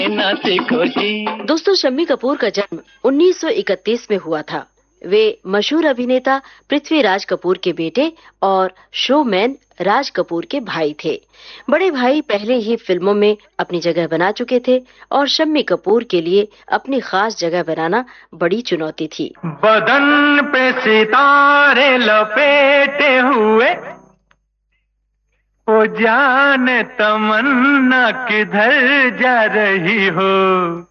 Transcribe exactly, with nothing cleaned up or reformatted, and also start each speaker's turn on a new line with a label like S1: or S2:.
S1: दोस्तों, शम्मी कपूर का जन्म उन्नीस सौ इकतीस में हुआ था। वे मशहूर अभिनेता पृथ्वीराज कपूर के बेटे और शोमैन राज कपूर के भाई थे। बड़े भाई पहले ही फिल्मों में अपनी जगह बना चुके थे और शम्मी कपूर के लिए अपनी खास जगह बनाना बड़ी चुनौती थी।
S2: बदन पे सितारे लपेटे हुए, ओ जाने तमन्ना किधर जा रही हो।